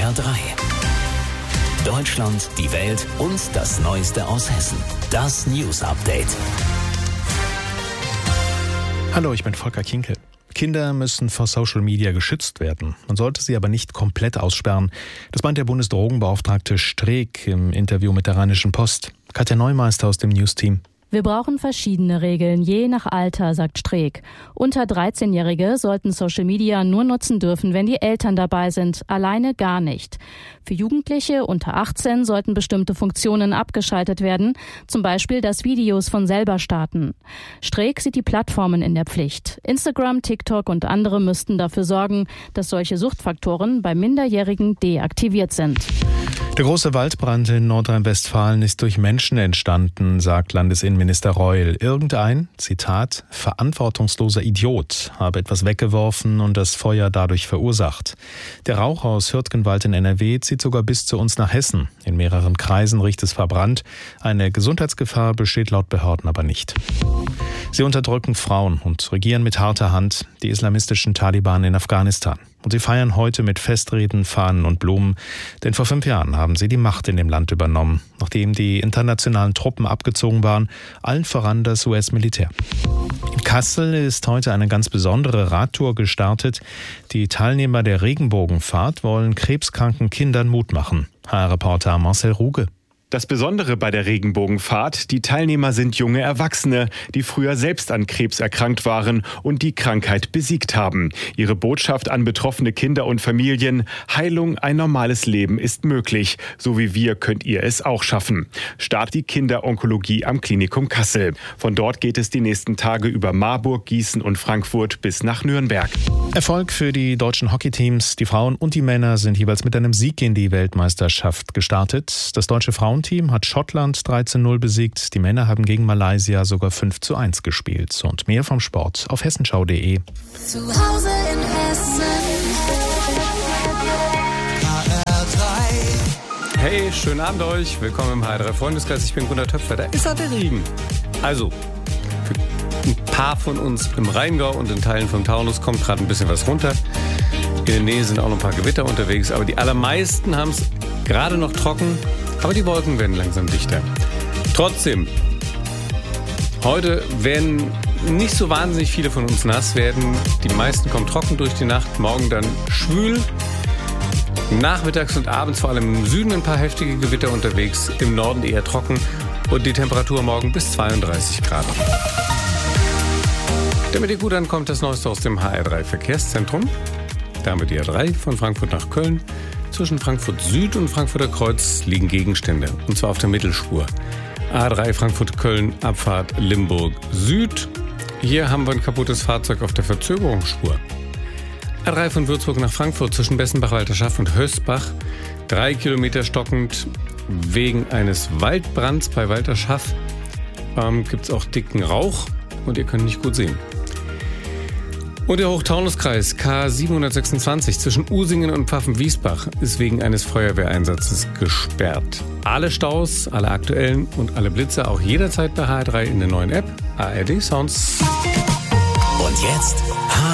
HR3. Deutschland, die Welt und das Neueste aus Hessen. Das News Update. Hallo, ich bin Volker Kinkel. Kinder müssen vor Social Media geschützt werden. Man sollte sie aber nicht komplett aussperren. Das meint der Bundesdrogenbeauftragte Streeck im Interview mit der Rheinischen Post. Katja Neumeister aus dem News-Team. Wir brauchen verschiedene Regeln, je nach Alter, sagt Streeck. Unter 13-Jährige sollten Social Media nur nutzen dürfen, wenn die Eltern dabei sind, alleine gar nicht. Für Jugendliche unter 18 sollten bestimmte Funktionen abgeschaltet werden, zum Beispiel, dass Videos von selber starten. Streeck sieht die Plattformen in der Pflicht. Instagram, TikTok und andere müssten dafür sorgen, dass solche Suchtfaktoren bei Minderjährigen deaktiviert sind. Der große Waldbrand in Nordrhein-Westfalen ist durch Menschen entstanden, sagt Landesinnenminister Reul. Irgendein, Zitat, verantwortungsloser Idiot habe etwas weggeworfen und das Feuer dadurch verursacht. Der Rauch aus Hürtgenwald in NRW zieht sogar bis zu uns nach Hessen. In mehreren Kreisen riecht es verbrannt. Eine Gesundheitsgefahr besteht laut Behörden aber nicht. Sie unterdrücken Frauen und regieren mit harter Hand die islamistischen Taliban in Afghanistan. Und sie feiern heute mit Festreden, Fahnen und Blumen, denn vor 5 Jahren haben sie die Macht in dem Land übernommen, nachdem die internationalen Truppen abgezogen waren, allen voran das US-Militär. In Kassel ist heute eine ganz besondere Radtour gestartet. Die Teilnehmer der Regenbogenfahrt wollen krebskranken Kindern Mut machen. HR-Reporter Marcel Ruge. Das Besondere bei der Regenbogenfahrt, die Teilnehmer sind junge Erwachsene, die früher selbst an Krebs erkrankt waren und die Krankheit besiegt haben. Ihre Botschaft an betroffene Kinder und Familien: Heilung, ein normales Leben ist möglich. So wie wir könnt ihr es auch schaffen. Start die Kinderonkologie am Klinikum Kassel. Von dort geht es die nächsten Tage über Marburg, Gießen und Frankfurt bis nach Nürnberg. Erfolg für die deutschen Hockeyteams. Die Frauen und die Männer sind jeweils mit einem Sieg in die Weltmeisterschaft gestartet. Das deutsche Frauenteam hat Schottland 13-0 besiegt. Die Männer haben gegen Malaysia sogar 5-1 gespielt. Und mehr vom Sport auf hessenschau.de. Zu Hause in Hessen. HR3. Hey, schönen Abend euch. Willkommen im HR3 Freundeskreis. Ich bin Gunnar Töpfer. Da ist auch der Regen. Also, für ein paar von uns im Rheingau und in Teilen vom Taunus kommt gerade ein bisschen was runter. In der Nähe sind auch noch ein paar Gewitter unterwegs. Aber die allermeisten haben es gerade noch trocken. Aber die Wolken werden langsam dichter. Trotzdem, heute werden nicht so wahnsinnig viele von uns nass werden. Die meisten kommen trocken durch die Nacht. Morgen dann schwül. Nachmittags und abends vor allem im Süden ein paar heftige Gewitter unterwegs. Im Norden eher trocken. Und die Temperatur morgen bis 32 Grad. Damit ihr gut ankommt, das Neueste aus dem HR3 Verkehrszentrum. Da haben wir die A3 von Frankfurt nach Köln. Zwischen Frankfurt Süd und Frankfurter Kreuz liegen Gegenstände, und zwar auf der Mittelspur. A3 Frankfurt-Köln, Abfahrt Limburg Süd. Hier haben wir ein kaputtes Fahrzeug auf der Verzögerungsspur. A3 von Würzburg nach Frankfurt zwischen Bessenbach, Walterschaft und Hösbach. 3 Kilometer stockend wegen eines Waldbrands bei Walterschaft. Gibt es auch dicken Rauch und ihr könnt nicht gut sehen. Und der Hochtaunuskreis K726 zwischen Usingen und Pfaffenwiesbach ist wegen eines Feuerwehreinsatzes gesperrt. Alle Staus, alle aktuellen und alle Blitze auch jederzeit bei HR3 in der neuen App ARD Sounds. Und jetzt